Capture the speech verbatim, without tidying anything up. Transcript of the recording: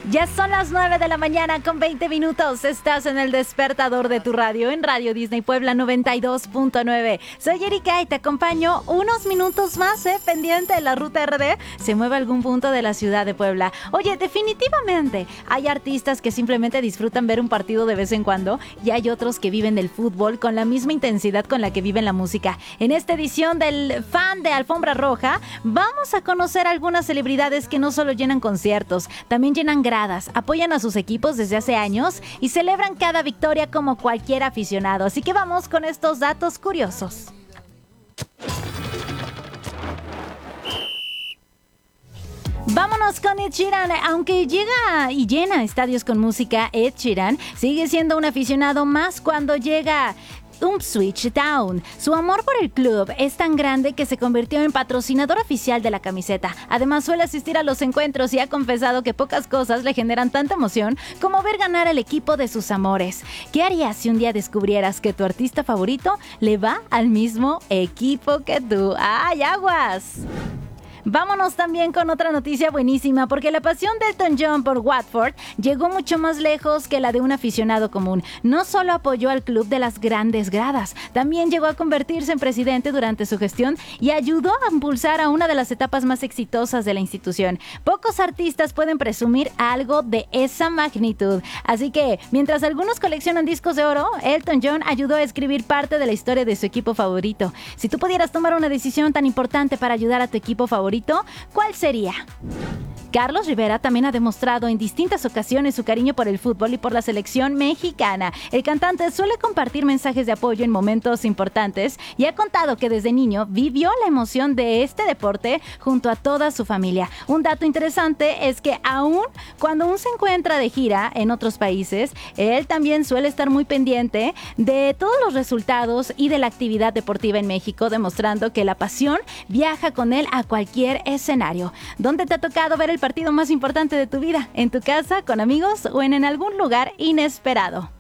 Ya son las nueve de la mañana con veinte minutos. Estás en el despertador de tu radio, en Radio Disney Puebla noventa y dos punto nueve. Soy Erika y te acompaño unos minutos más, ¿eh? Pendiente de la ruta R D. Se mueve a algún punto de la ciudad de Puebla. Oye, definitivamente hay artistas que simplemente disfrutan ver un partido de vez en cuando y hay otros que viven del fútbol con la misma intensidad con la que viven la música. En esta edición del Fan de Alfombra Roja, vamos a conocer algunas celebridades que no solo llenan conciertos, también llenan gradas, apoyan a sus equipos desde hace años y celebran cada victoria como cualquier aficionado. Así que vamos con estos datos curiosos. Vámonos con Ed Sheeran. Aunque llega y llena estadios con música, Ed Sheeran sigue siendo un aficionado más cuando llega Ipswich Town. Su amor por el club es tan grande que se convirtió en patrocinador oficial de la camiseta. Además, suele asistir a los encuentros y ha confesado que pocas cosas le generan tanta emoción como ver ganar al equipo de sus amores. ¿Qué harías si un día descubrieras que tu artista favorito le va al mismo equipo que tú? ¡Ay, aguas! Vámonos también con otra noticia buenísima, porque la pasión de Elton John por Watford llegó mucho más lejos que la de un aficionado común. No solo apoyó al club de las grandes gradas, también llegó a convertirse en presidente durante su gestión y ayudó a impulsar a una de las etapas más exitosas de la institución. Pocos artistas pueden presumir algo de esa magnitud. Así que, mientras algunos coleccionan discos de oro, Elton John ayudó a escribir parte de la historia de su equipo favorito. Si tú pudieras tomar una decisión tan importante para ayudar a tu equipo favorito, ¿cuál sería? Carlos Rivera también ha demostrado en distintas ocasiones su cariño por el fútbol y por la selección mexicana. El cantante suele compartir mensajes de apoyo en momentos importantes y ha contado que desde niño vivió la emoción de este deporte junto a toda su familia. Un dato interesante es que aún cuando uno se encuentra de gira en otros países, él también suele estar muy pendiente de todos los resultados y de la actividad deportiva en México, demostrando que la pasión viaja con él a cualquier escenario. ¿Dónde te ha tocado ver el partido más importante de tu vida? ¿En tu casa, con amigos o en, en algún lugar inesperado?